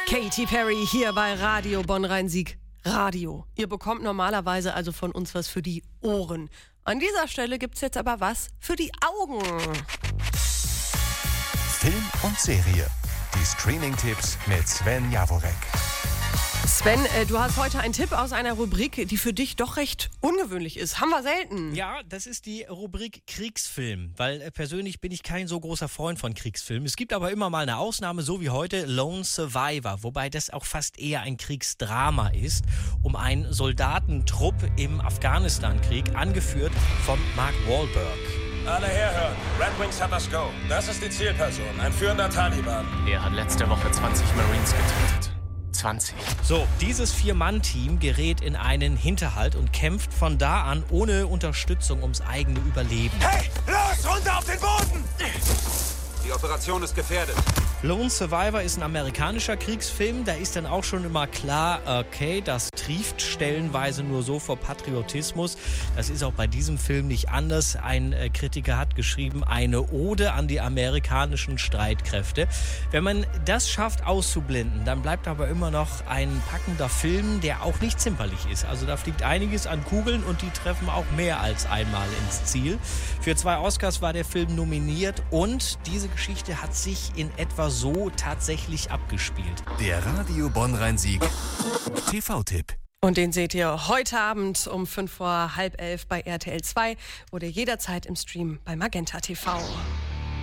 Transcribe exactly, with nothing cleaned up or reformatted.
Katy Perry hier bei Radio Bonn-Rhein-Sieg. Radio. Ihr bekommt normalerweise also von uns was für die Ohren. An dieser Stelle gibt's jetzt aber was für die Augen. Film und Serie. Die Streaming-Tipps mit Sven Jaworek. Sven, äh, du hast heute einen Tipp aus einer Rubrik, die für dich doch recht ungewöhnlich ist. Haben wir selten. Ja, das ist die Rubrik Kriegsfilm, weil äh, persönlich bin ich kein so großer Freund von Kriegsfilmen. Es gibt aber immer mal eine Ausnahme, so wie heute Lone Survivor, wobei das auch fast eher ein Kriegsdrama ist, um einen Soldatentrupp im Afghanistan-Krieg, angeführt von Mark Wahlberg. Alle herhören. Red Wings hat das Go. Das ist die Zielperson, ein führender Taliban. Er hat letzte Woche zwanzig Marines getötet. zwanzig. So, dieses Vier-Mann-Team gerät in einen Hinterhalt und kämpft von da an ohne Unterstützung ums eigene Überleben. Hey, los, runter auf den Boden! Die Operation ist gefährdet. Lone Survivor ist ein amerikanischer Kriegsfilm. Da ist dann auch schon immer klar, okay, das trieft stellenweise nur so vor Patriotismus. Das ist auch bei diesem Film nicht anders. Ein äh, Kritiker hat geschrieben, eine Ode an die amerikanischen Streitkräfte. Wenn man das schafft auszublenden, dann bleibt aber immer noch ein packender Film, der auch nicht zimperlich ist. Also da fliegt einiges an Kugeln und die treffen auch mehr als einmal ins Ziel. Für zwei Oscars war der Film nominiert und diese Geschichte hat sich in etwa so tatsächlich abgespielt. Der Radio Bonn-Rhein-Sieg T V-Tipp. Und den seht ihr heute Abend um fünf vor halb elf bei R T L zwei oder jederzeit im Stream bei Magenta T V.